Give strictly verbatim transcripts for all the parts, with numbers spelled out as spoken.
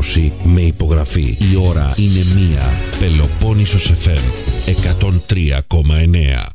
ενημέρωση με υπογραφή. Η ώρα είναι μία. Πελοπόννησος εφ εμ εκατόν τρία κόμμα εννέα.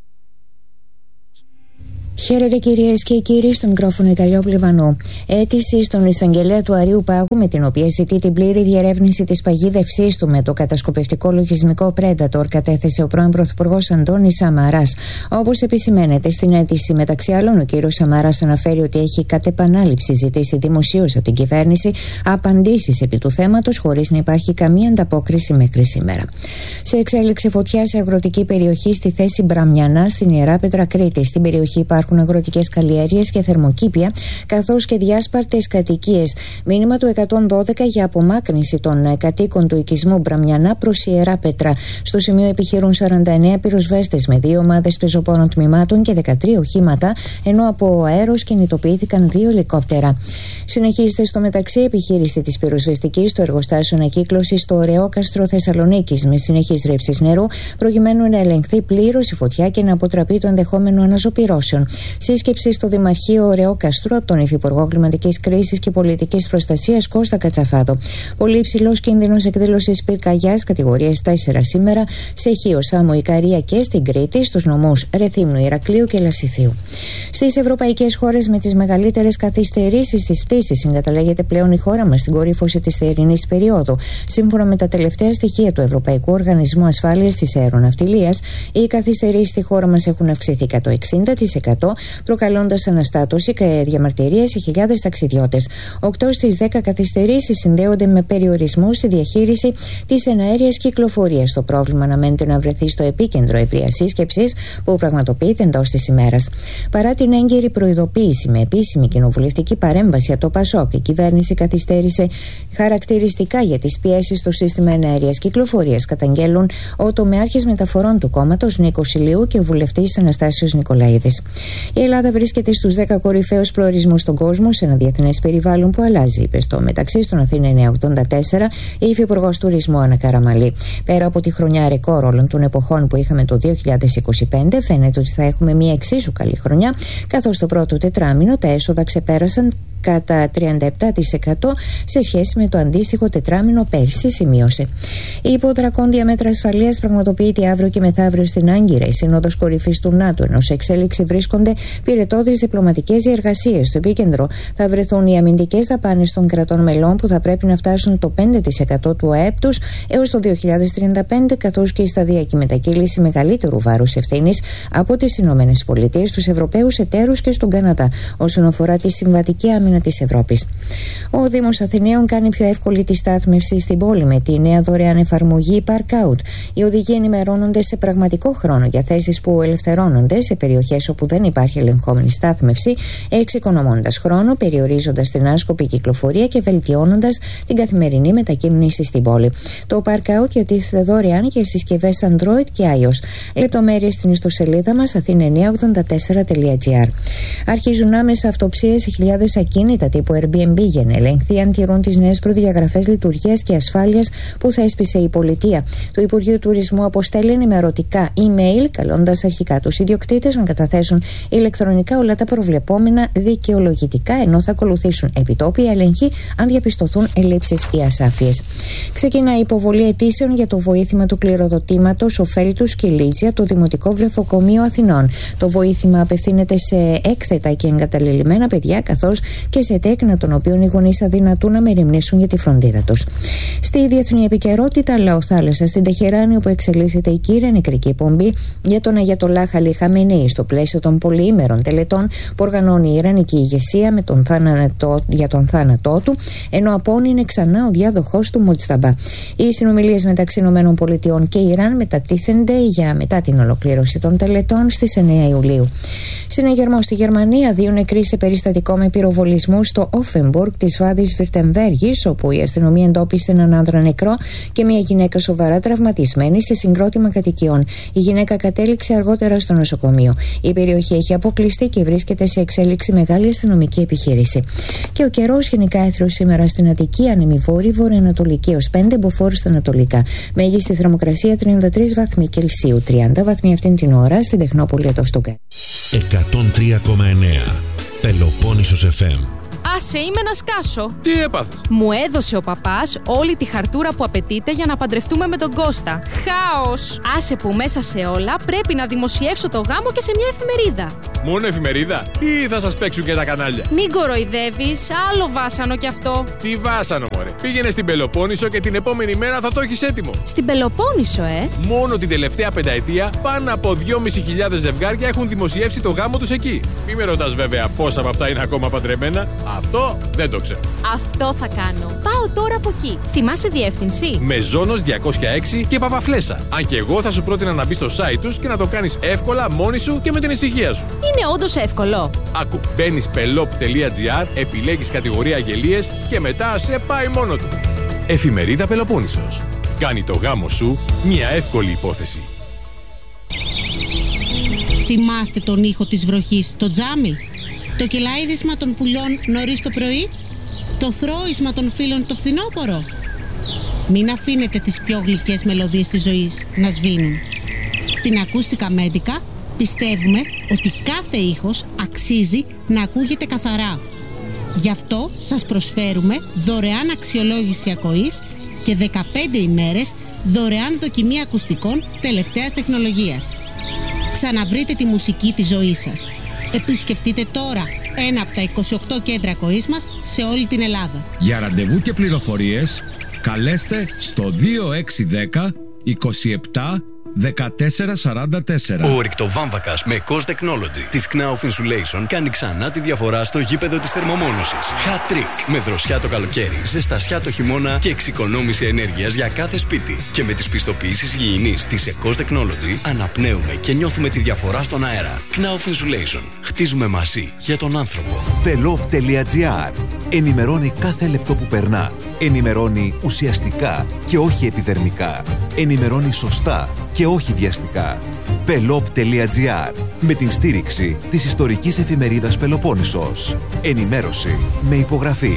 Χαίρετε κυρίες και κύριοι, στο μικρόφωνο η Καλλιόπουλη Βανού. Αίτηση στον εισαγγελέα του Αρείου Πάγου, με την οποία ζητεί την πλήρη διερεύνηση της παγίδευσής του με το κατασκοπευτικό λογισμικό Predator, κατέθεσε ο πρώην Πρωθυπουργός Αντώνης Σαμαράς. Όπως επισημαίνεται στην αίτηση, μεταξύ άλλων, ο κύριος Σαμαράς αναφέρει ότι έχει κατ' επανάληψη ζητήσει δημοσίως από την κυβέρνηση απαντήσεις επί του θέματος, χωρίς να υπάρχει καμία ανταπόκριση μέχρι σήμερα. Σε εξέλιξη φωτιά σε αγροτική περιοχή στη θέση Μπραμιανά, στην Ιεράπετρα Κρήτης. Στην περιοχή υπάρχουν αγροτικές καλλιέργειες και θερμοκήπια, καθώς και διάσπαρτες κατοικίες. Μήνυμα του εκατόν δώδεκα για απομάκρυνση των κατοίκων του οικισμού Μπραμιανά προς Ιεράπετρα. Στο σημείο επιχειρούν σαράντα εννέα πυροσβέστες με δύο ομάδες πεζοπόρων τμήματων και δεκατρία οχήματα, ενώ από αέρος κινητοποιήθηκαν δύο ελικόπτερα. Συνεχίζεται στο μεταξύ επιχείρηση της πυροσβεστικής στο εργοστάσιο ανακύκλωσης στο Ωρεόκαστρο Θεσσαλονίκης, με συνεχείς ρήψεις νερού, προκειμένου να ελεγχθεί πλήρως η φωτιά και να αποτραπεί το ενδεχόμενο αναζωπυρώσεων. Σύσκεψη στο Δημαρχείο Ωρεόκαστρου από τον Υφυπουργό Κλιματικής Κρίσης και Πολιτικής Προστασίας Κώστα Κατσαφάδο. Πολύ υψηλός κίνδυνος εκδήλωσης πυρκαγιάς κατηγορίας τέσσερα σήμερα σε Χίο, Σάμο, Ικαρία και στην Κρήτη, στους νομούς Ρεθύμνου, Ηρακλείου και Λασιθίου. Στις ευρωπαϊκές χώρες με τις μεγαλύτερες καθυστερήσεις στις πτήσεις συγκαταλέγεται πλέον η χώρα μας στην κορύφωση της θερινής περίοδου. Σύμφωνα με τα τελευταία στοιχεία του Ευρωπαϊκού Οργανισμού Ασφάλειας της Αεροναυτιλίας, οι καθυστερήσεις στη χώρα μας έχουν αυξηθεί κατά εξήντα τοις εκατό, προκαλώντας αναστάτωση και διαμαρτυρίες σε χιλιάδες ταξιδιώτες. οκτώ στις δέκα καθυστερήσεις συνδέονται με περιορισμούς στη διαχείριση της εναέριας κυκλοφορίας. Το πρόβλημα αναμένεται να βρεθεί στο επίκεντρο ευρείας σύσκεψης που πραγματοποιείται εντός της ημέρας. Παρά την έγκαιρη προειδοποίηση με επίσημη κοινοβουλευτική παρέμβαση από το ΠΑΣΟΚ, η κυβέρνηση καθυστέρησε χαρακτηριστικά για τις πιέσεις στο σύστημα εναέριας κυκλοφορίας, καταγγέλουν ο τομεάρχης μεταφορών του κόμματος Νίκος Ηλίου και ο βουλευτής Αναστάσιος Νικολαίδης. Η Ελλάδα βρίσκεται στους δέκα κορυφαίους προορισμούς στον κόσμο σε ένα διεθνές περιβάλλον που αλλάζει, είπε στο μεταξύ στον Αθήνα εννιακόσια ογδόντα τέσσερα η Υφυπουργός Τουρισμού Άννα Καραμαλή. Πέρα από τη χρονιά ρεκόρ όλων των εποχών που είχαμε το δύο χιλιάδες είκοσι πέντε, φαίνεται ότι θα έχουμε μια εξίσου καλή χρονιά, καθώς το πρώτο τετράμινο τα έσοδα ξεπέρασαν κατά τριάντα επτά τοις εκατό σε σχέση με το αντίστοιχο τετράμινο πέρσι, σημείωσε. Η υποδρακόντια μέτρα ασφαλείας πραγματοποιείται αύριο και μεθαύριο στην Άγκυρα, η Σύνοδος Κορυφής του ΝΑΤΟ, ενώ σε εξέλιξη βρίσκονται πυρετώδεις διπλωματικές διεργασίες. Στο επίκεντρο θα βρεθούν οι αμυντικές δαπάνες των κρατών μελών που θα πρέπει να φτάσουν το πέντε τοις εκατό του ΑΕΠ τους έως το δύο χιλιάδες τριάντα πέντε, καθώς και η σταδιακή μετακύληση μεγαλύτερου βάρους ευθύνης από τις Ηνωμένες Πολιτείες, τους Ευρωπαίους εταίρους και στον Καναδά όσον αφορά τη συμβατική άμυνα της Ευρώπης. Ο Δήμος Αθηναίων κάνει πιο εύκολη τη στάθμευση στην πόλη με τη νέα δωρεάν εφαρμογή Park Out. Οι οδηγοί ενημερώνονται σε πραγματικό χρόνο για θέσεις που ελευθερώνονται σε περιοχές όπου δεν υπάρχει ελεγχόμενη στάθμευση, εξοικονομώντας χρόνο, περιορίζοντας την άσκοπη κυκλοφορία και βελτιώνοντας την καθημερινή μετακίνηση στην πόλη. Το Park Out διατίθεται δωρεάν για συσκευές Android και iOS. Λεπτομέρειες στην ιστοσελίδα μας αθήνα εννιακόσια ογδόντα τέσσερα τελεία τζι άρ. Αρχίζουν άμεσα αυτοψίες σε χιλιάδες ακίνητα τύπου Airbnb για να ελεγχθεί αν τηρούν τις νέες προδιαγραφές λειτουργίας και ασφάλειας που θέσπισε η πολιτεία. Το Υπουργείο Τουρισμού αποστέλει ενημερωτικά email καλώντας αρχικά τους ιδιοκτήτες να καταθέσουν ηλεκτρονικά όλα τα προβλεπόμενα δικαιολογητικά, ενώ θα ακολουθήσουν επιτόπια έλεγχοι αν διαπιστωθούν ελλείψεις ή ασάφειες. Ξεκινά η υποβολή αιτήσεων για το βοήθημα του κληροδοτήματος ωφέλιτου Σκυλίτσια από το Δημοτικό Βρεφοκομείο Αθηνών. Το βοήθημα απευθύνεται σε έκθετα και εγκαταλελειμμένα παιδιά, καθώς και σε τέκνα των οποίων οι γονείς αδυνατούν να μεριμνήσουν για τη φροντίδα τους. Στη διεθνή επικαιρότητα, Λαοθάλασσα στην Τεχεράνη, όπου εξελίσσεται η κύρια νεκρική πομπή για τον Αγιατολάχ Αλί Χαμενεή στο πλαίσιο των πολυήμερων τελετών που οργανώνει η Ιρανική ηγεσία με τον θάνατο, για τον θάνατό του, ενώ απόν είναι ξανά ο διάδοχος του Μοτζταμπά. Οι συνομιλίες μεταξύ ΗΠΑ και Ιράν μετατίθενται για μετά την ολοκλήρωση των τελετών στις εννέα Ιουλίου. Συναγερμό στη Γερμανία, δύο νεκροί σε περιστατικό με πυροβολισμού στο Offenburg της Βάδης Βιρτεμβέργης, όπου η αστυνομία εντόπισε έναν άνδρα νεκρό και μια γυναίκα σοβαρά τραυματισμένη σε συγκρότημα κατοικιών. Η γυναίκα κατέληξε αργότερα στο νοσοκομείο. Η περιοχή έχει αποκλειστεί και βρίσκεται σε εξέλιξη μεγάλη αστυνομική επιχείρηση. Και ο καιρός γενικά έθριος σήμερα στην Αττική, άνεμη βόρη, βορειοανατολική έως πέντε, μποφόρ στα ανατολικά. Μέγιστη θερμοκρασία τριάντα τρεις βαθμοί Κελσίου, τριάντα βαθμοί αυτήν την ώρα στην Τεχνόπολη το Στούγκαρ. εκατόν τρία κόμμα εννέα Πελοπόννησος εφ εμ. Άσε, είμαι να σκάσω. Τι έπαθες? Μου έδωσε ο παπάς όλη τη χαρτούρα που απαιτείται για να παντρευτούμε με τον Κώστα. Χάος! Άσε που μέσα σε όλα πρέπει να δημοσιεύσω το γάμο και σε μια εφημερίδα. Μόνο εφημερίδα ή θα σας παίξουν και τα κανάλια? Μην κοροϊδεύεις, άλλο βάσανο κι αυτό. Τι βάσανο, μωρέ. Πήγαινε στην Πελοπόννησο και την επόμενη μέρα θα το έχεις έτοιμο. Στην Πελοπόννησο, ε! Μόνο την τελευταία πενταετία πάνω από δυόμισι χιλιάδες ζευγάρια έχουν δημοσιεύσει το γάμο τους εκεί. Μη με ρωτάς βέβαια πόσα από αυτά είναι ακόμα παντρεμένα. Αυτό δεν το ξέρω. Αυτό θα κάνω. Πάω τώρα από εκεί. Θυμάσαι διεύθυνση? Μεζόνος διακόσια έξι και Παπαφλέσσα. Αν και εγώ θα σου πρότεινα να μπεις στο site τους και να το κάνεις εύκολα μόνη σου και με την ησυχία σου. Είναι όντως εύκολο. Άκου, μπαίνεις πελόπ τελεία τζι άρ, επιλέγεις κατηγορία αγγελίες και μετά σε πάει μόνο του. Εφημερίδα Πελοπόννησος. Κάνει το γάμο σου μια εύκολη υπόθεση. Θυμάστε τον ήχο της βροχής στο τζάμι? Το κελάιδισμα των πουλιών νωρίς το πρωί? Το θρώισμα των φίλων το φθινόπωρο? Μην αφήνετε τις πιο γλυκές μελωδίες της ζωής να σβήνουν. Στην Ακούστικα Μέντικα πιστεύουμε ότι κάθε ήχος αξίζει να ακούγεται καθαρά. Γι' αυτό σας προσφέρουμε δωρεάν αξιολόγηση ακοής και δεκαπέντε ημέρες δωρεάν δοκιμή ακουστικών τελευταίας τεχνολογίας. Ξαναβρείτε τη μουσική της ζωής σας. Επισκεφτείτε τώρα ένα από τα είκοσι οκτώ κέντρα ακοής μας σε όλη την Ελλάδα. Για ραντεβού και πληροφορίες καλέστε στο δύο έξι ένα μηδέν είκοσι επτά δεκατέσσερα σαράντα τέσσερα. Ο ορυκτοβάμβακας με Cost Technology της Knauf Insulation κάνει ξανά τη διαφορά στο γήπεδο της θερμομόνωσης. Hat trick! Με δροσιά το καλοκαίρι, ζεστασιά το χειμώνα και εξοικονόμηση ενέργειας για κάθε σπίτι. Και με τις πιστοποιήσεις υγιεινής της Cost Technology αναπνέουμε και νιώθουμε τη διαφορά στον αέρα. Knauf Insulation. Χτίζουμε μαζί για τον άνθρωπο. πελόπ τελεία τζι άρ. Ενημερώνει κάθε λεπτό που περνά. Ενημερώνει ουσιαστικά και όχι επιδερμικά. Ενημερώνει σωστά και όχι βιαστικά. πελόπ τελεία τζι άρ. Με την στήριξη της ιστορικής εφημερίδας Πελοπόννησος. Ενημέρωση με υπογραφή.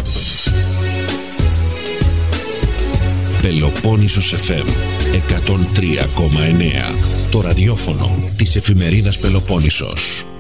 Πελοπόννησος εφ εμ εκατόν τρία κόμμα εννέα. Το ραδιόφωνο της εφημερίδας Πελοπόννησος.